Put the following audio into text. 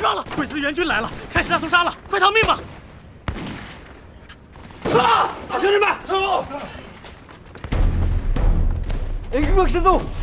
撞了！鬼子的援军来了，开始大屠杀了，快逃命吧！撤！好，兄弟们，撤！ 英国先走。